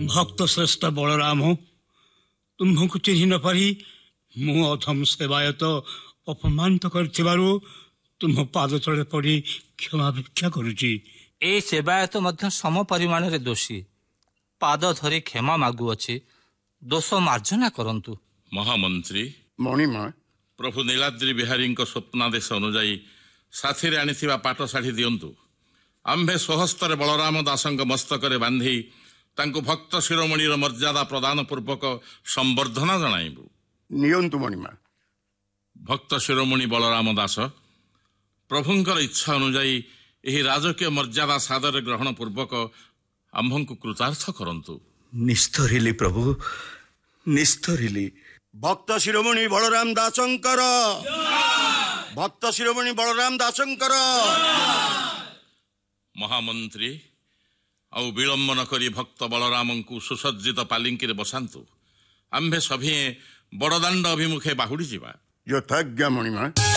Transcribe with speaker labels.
Speaker 1: भक्त श्रेष्ठ बलराम तुमको चिन्ह न पारि मु अधम सेवायत अपमानित करथिबारु तुम पाद तले पड़ी क्षमा भिक्षा करुची।
Speaker 2: ए सेवायत मध्य सम परिमाण रे दोषी पाद धरी क्षमा मागुअछि दोष मार्जना करंतु।
Speaker 3: महामंत्री
Speaker 4: मणिमा
Speaker 3: प्रभु नीलाद्री बिहारी स्वप्नादेश अनुजाई साथी आनीथिबा पाट शाढ़ी दियंतु। आम्भे स्वहस्तर बलराम दासंक मस्तकरे बांधी तांको भक्त शिरोमणिर मर्यादा प्रदान पूर्वक संबर्धना जणाइबु।
Speaker 4: नियंतु मणिमा।
Speaker 3: भक्त शिरोमणि बलराम दास प्रभुंकर इच्छा अनुजाई एही राजकीय मर्यादा सादर ग्रहण पूर्वक आम्भंकु कृतार्थ करंतु।
Speaker 5: निस्तरिली प्रभु निस्तरिली।
Speaker 4: भक्त शिरोमणि बलराम दासंकर भक्त शिरोमणि बलराम दासंकर।
Speaker 3: महामंत्री आउ विलंब न करी भक्त बलराम को सुसज्जित पालिंकी रे बसांतु। आम्भे सभी बड़दाण्ड अभिमुखे बाहुड़ी जीवा।
Speaker 4: यथाज्ञा मणिमा।